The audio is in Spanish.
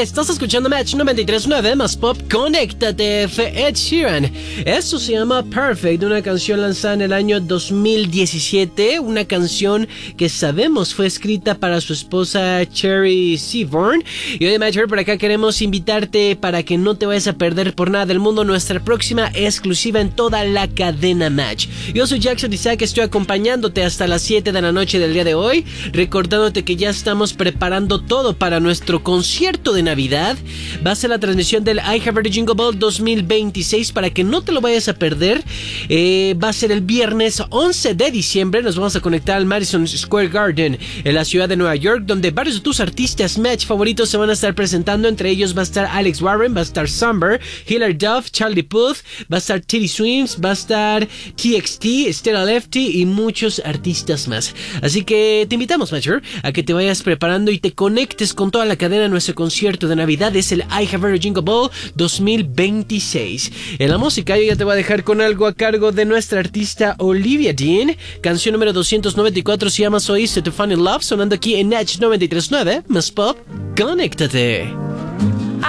Estás escuchando Match 93.9 más Pop. Conéctate, Ed Sheeran. Eso se llama Perfect, una canción lanzada en el año 2017. Una canción que sabemos fue escrita para su esposa Cherry Seaborn. Y hoy, Match, por acá queremos invitarte para que no te vayas a perder por nada del mundo nuestra próxima exclusiva en toda la cadena Match. Yo soy Jackson Isaac, estoy acompañándote hasta las 7 de la noche del día de hoy, recordándote que ya estamos preparando todo para nuestro concierto de Navidad. Va a ser la transmisión del I Have a Jingle Ball 2026 para que no te lo vayas a perder. Va a ser el viernes 11 de diciembre. Nos vamos a conectar al Madison Square Garden en la ciudad de Nueva York, donde varios de tus artistas Match favoritos se van a estar presentando. Entre ellos va a estar Alex Warren, va a estar Summer, Hilary Duff, Charlie Puth, va a estar Teddy Swims, va a estar TXT, Stella Lefty y muchos artistas más. Así que te invitamos, Matcher, a que te vayas preparando y te conectes con toda la cadena. Nuestro concierto de Navidad es el I Have a Jingle Ball 2026. En la música yo ya te voy a dejar con algo a cargo de nuestra artista Olivia Dean. Canción número 294 se llama So Easy to Find in Love, sonando aquí en Match 93.9 más Pop. Conéctate.